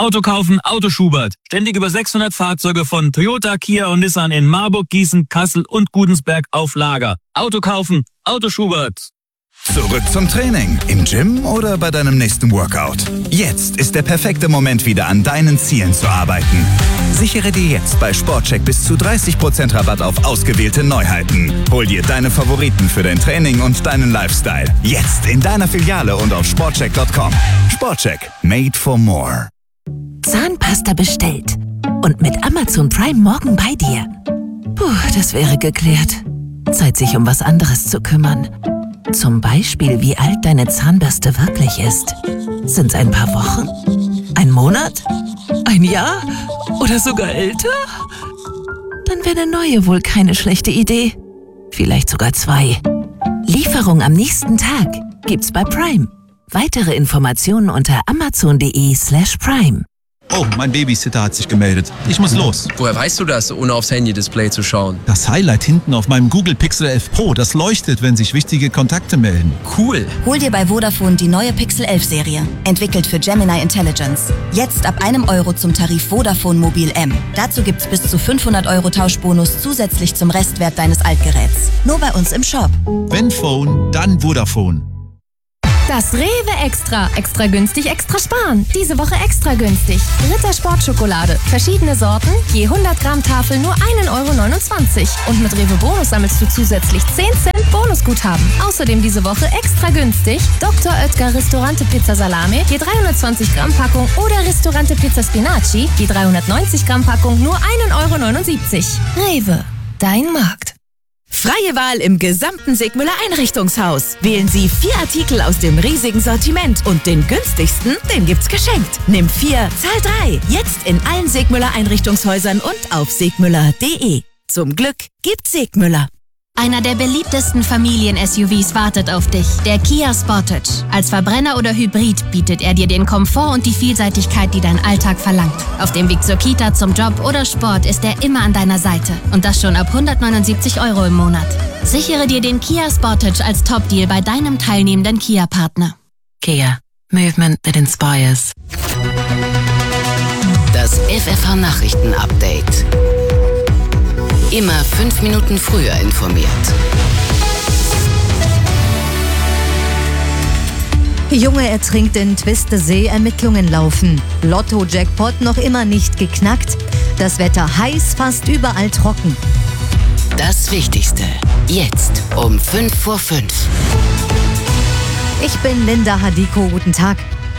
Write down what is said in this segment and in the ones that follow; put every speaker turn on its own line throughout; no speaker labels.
Auto kaufen, Auto Schubert. Ständig über 600 Fahrzeuge von Toyota, Kia und Nissan in Marburg, Gießen, Kassel und Gudensberg auf Lager. Auto kaufen, Auto Schubert.
Zurück zum Training. Im Gym oder bei deinem nächsten Workout. Jetzt ist der perfekte Moment, wieder an deinen Zielen zu arbeiten. Sichere dir jetzt bei Sportcheck bis zu 30% Rabatt auf ausgewählte Neuheiten. Hol dir deine Favoriten für dein Training und deinen Lifestyle. Jetzt in deiner Filiale und auf sportcheck.com. Sportcheck. Made for more.
Zahnpasta bestellt. Und mit Amazon Prime morgen bei dir. Puh, das wäre geklärt. Zeit, sich um was anderes zu kümmern. Zum Beispiel, wie alt deine Zahnbürste wirklich ist. Sind's ein paar Wochen? Ein Monat? Ein Jahr? Oder sogar älter? Dann wäre eine neue wohl keine schlechte Idee. Vielleicht sogar 2. Lieferung am nächsten Tag gibt's bei Prime. Weitere Informationen unter amazon.de/prime.
Oh, mein Babysitter hat sich gemeldet. Ich muss los.
Woher weißt du das, ohne aufs Handy-Display zu schauen?
Das Highlight hinten auf meinem Google Pixel 11 Pro, das leuchtet, wenn sich wichtige Kontakte melden.
Cool.
Hol dir bei Vodafone die neue Pixel 11 Serie. Entwickelt für Gemini Intelligence. Jetzt ab €1 zum Tarif Vodafone Mobil M. Dazu gibt's bis zu 500 € Tauschbonus zusätzlich zum Restwert deines Altgeräts. Nur bei uns im Shop.
Wenn Phone, dann Vodafone.
Das Rewe Extra. Extra günstig, extra sparen. Diese Woche extra günstig. Ritter Sportschokolade. Verschiedene Sorten, je 100 Gramm Tafel nur €1,29 €. Und mit Rewe Bonus sammelst du zusätzlich 10 Cent Bonusguthaben. Außerdem diese Woche extra günstig Dr. Oetker Ristorante Pizza Salame, je 320 Gramm Packung oder Ristorante Pizza Spinaci, je 390 Gramm Packung nur €1,79 €. Rewe, dein Markt.
Freie Wahl im gesamten Segmüller Einrichtungshaus. Wählen Sie 4 Artikel aus dem riesigen Sortiment und den günstigsten, den gibt's geschenkt. Nimm 4, zahl 3. Jetzt in allen Segmüller Einrichtungshäusern und auf segmüller.de. Zum Glück gibt's Segmüller.
Einer der beliebtesten Familien-SUVs wartet auf dich, der Kia Sportage. Als Verbrenner oder Hybrid bietet er dir den Komfort und die Vielseitigkeit, die dein Alltag verlangt. Auf dem Weg zur Kita, zum Job oder Sport ist er immer an deiner Seite. Und das schon ab 179 € im Monat. Sichere dir den Kia Sportage als Top-Deal bei deinem teilnehmenden Kia-Partner.
Kia. Movement that inspires.
Das FFH-Nachrichten-Update. Immer 5 Minuten früher informiert.
Junge ertrinkt in Twistesee, Ermittlungen laufen. Lotto-Jackpot noch immer nicht geknackt. Das Wetter heiß, fast überall trocken.
Das Wichtigste. Jetzt um 5:05.
Ich bin Linda Hadiko, guten Tag.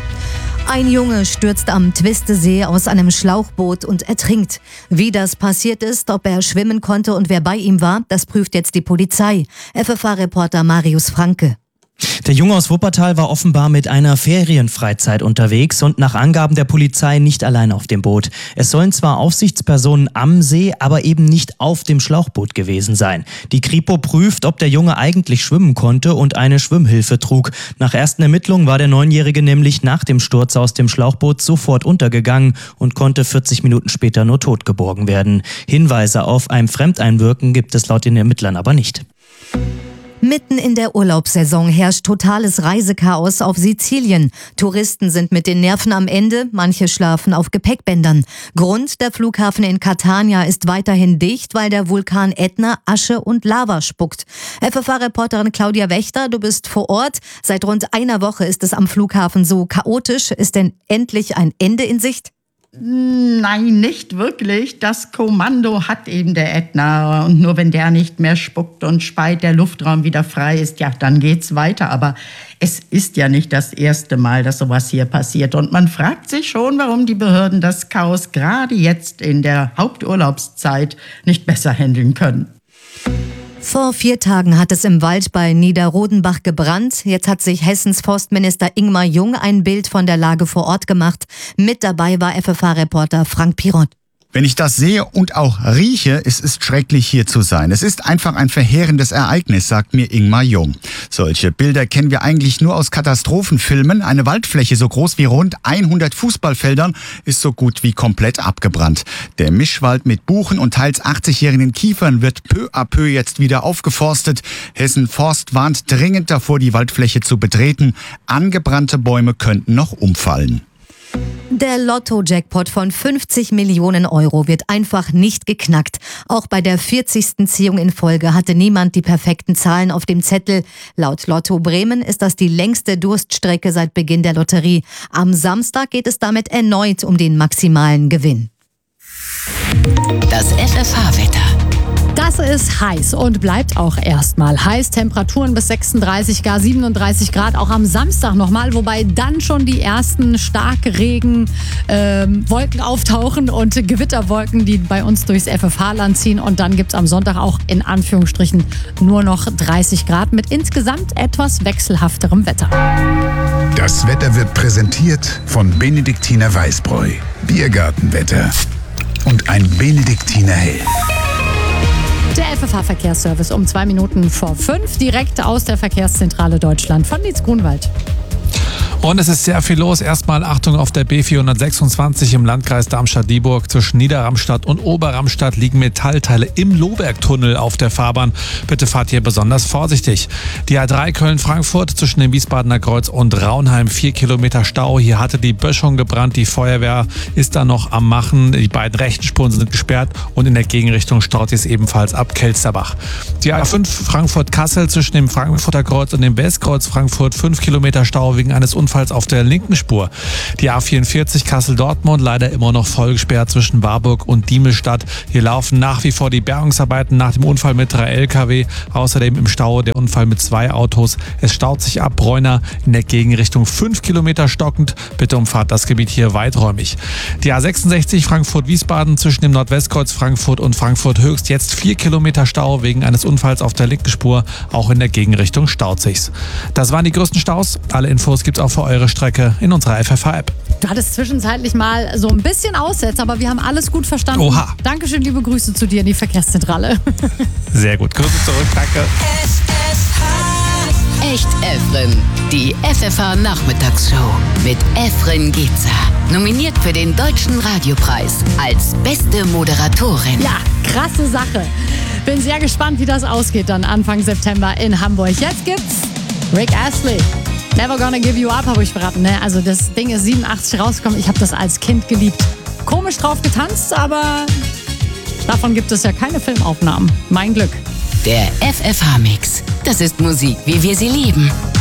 Ein Junge stürzt am Twistesee aus einem Schlauchboot und ertrinkt. Wie das passiert ist, ob er schwimmen konnte und wer bei ihm war, das prüft jetzt die Polizei. FFH-Reporter Marius Franke.
Der Junge aus Wuppertal war offenbar mit einer Ferienfreizeit unterwegs und nach Angaben der Polizei nicht allein auf dem Boot. Es sollen zwar Aufsichtspersonen am See, aber eben nicht auf dem Schlauchboot gewesen sein. Die Kripo prüft, ob der Junge eigentlich schwimmen konnte und eine Schwimmhilfe trug. Nach ersten Ermittlungen war der 9-Jährige nämlich nach dem Sturz aus dem Schlauchboot sofort untergegangen und konnte 40 Minuten später nur tot geborgen werden. Hinweise auf ein Fremdeinwirken gibt es laut den Ermittlern aber nicht.
Mitten in der Urlaubssaison herrscht totales Reisechaos auf Sizilien. Touristen sind mit den Nerven am Ende, manche schlafen auf Gepäckbändern. Grund, der Flughafen in Catania ist weiterhin dicht, weil der Vulkan Ätna Asche und Lava spuckt. FFH-Reporterin Claudia Wächter, du bist vor Ort. Seit rund einer Woche ist es am Flughafen so chaotisch. Ist denn endlich ein Ende in Sicht?
Nein, nicht wirklich. Das Kommando hat eben der Ätna. Und nur wenn der nicht mehr spuckt und speit, der Luftraum wieder frei ist, ja, dann geht's weiter. Aber es ist ja nicht das erste Mal, dass sowas hier passiert. Und man fragt sich schon, warum die Behörden das Chaos gerade jetzt in der Haupturlaubszeit nicht besser handeln können.
Vor 4 Tagen hat es im Wald bei Niederrodenbach gebrannt. Jetzt hat sich Hessens Forstminister Ingmar Jung ein Bild von der Lage vor Ort gemacht. Mit dabei war FFH-Reporter Frank Pirot.
Wenn ich das sehe und auch rieche, es ist schrecklich hier zu sein. Es ist einfach ein verheerendes Ereignis, sagt mir Ingmar Jung. Solche Bilder kennen wir eigentlich nur aus Katastrophenfilmen. Eine Waldfläche so groß wie rund 100 Fußballfeldern ist so gut wie komplett abgebrannt. Der Mischwald mit Buchen und teils 80-jährigen Kiefern wird peu à peu jetzt wieder aufgeforstet. Hessen Forst warnt dringend davor, die Waldfläche zu betreten. Angebrannte Bäume könnten noch umfallen.
Der Lotto-Jackpot von 50 Millionen Euro wird einfach nicht geknackt. Auch bei der 40. Ziehung in Folge hatte niemand die perfekten Zahlen auf dem Zettel. Laut Lotto Bremen ist das die längste Durststrecke seit Beginn der Lotterie. Am Samstag geht es damit erneut um den maximalen Gewinn.
Das FFH-Wetter.
Das ist heiß und bleibt auch erstmal heiß. Temperaturen bis 36, gar 37 Grad, auch am Samstag nochmal, wobei dann schon die ersten Starkregen Wolken auftauchen und Gewitterwolken, die bei uns durchs FFH-Land ziehen. Und dann gibt es am Sonntag auch in Anführungsstrichen nur noch 30 Grad mit insgesamt etwas wechselhafterem Wetter.
Das Wetter wird präsentiert von Benediktiner Weißbräu, Biergartenwetter und ein Benediktiner Hell.
Der FFH-Verkehrsservice um 2 Minuten vor 5, direkt aus der Verkehrszentrale Deutschland von Nietz Grunwald.
Und es ist sehr viel los. Erstmal Achtung auf der B426 im Landkreis Darmstadt-Dieburg. Zwischen Niederramstadt und Oberramstadt liegen Metallteile im Lohbergtunnel auf der Fahrbahn. Bitte fahrt hier besonders vorsichtig. Die A3 Köln-Frankfurt zwischen dem Wiesbadener Kreuz und Raunheim 4 Kilometer Stau. Hier hatte die Böschung gebrannt. Die Feuerwehr ist da noch am Machen. Die beiden rechten Spuren sind gesperrt und in der Gegenrichtung staut es ebenfalls ab Kelsterbach. Die A5 Frankfurt-Kassel zwischen dem Frankfurter Kreuz und dem Westkreuz Frankfurt 5 Kilometer Stau wegen eines Unfalls auf der linken Spur. Die A44 Kassel-Dortmund leider immer noch voll gesperrt zwischen Warburg und Diemelstadt. Hier laufen nach wie vor die Bergungsarbeiten nach dem Unfall mit 3 LKW. Außerdem im Stau der Unfall mit 2 Autos. Es staut sich ab Bräuner in der Gegenrichtung 5 Kilometer stockend. Bitte umfahrt das Gebiet hier weiträumig. Die A66 Frankfurt-Wiesbaden zwischen dem Nordwestkreuz Frankfurt und Frankfurt Höchst jetzt 4 Kilometer Stau wegen eines Unfalls auf der linken Spur. Auch in der Gegenrichtung staut sich's. Das waren die größten Staus. Alle Infos gibt's auch für eure Strecke in unserer FFH-App.
Du hattest zwischenzeitlich mal so ein bisschen Aussetzer, aber wir haben alles gut verstanden.
Oha.
Dankeschön, liebe Grüße zu dir in die Verkehrszentrale.
Sehr gut. Grüße zurück. Danke.
Echt Efren, die FFH-Nachmittagsshow mit Efren Gezer. Nominiert für den Deutschen Radiopreis als beste Moderatorin.
Ja, krasse Sache. Bin sehr gespannt, wie das ausgeht dann Anfang September in Hamburg. Jetzt gibt's Rick Astley. Never Gonna Give You Up, habe ich verraten. Ne? Also das Ding ist 87 rausgekommen. Ich habe das als Kind geliebt. Komisch drauf getanzt, aber davon gibt es ja keine Filmaufnahmen. Mein Glück.
Der FFH-Mix. Das ist Musik, wie wir sie lieben.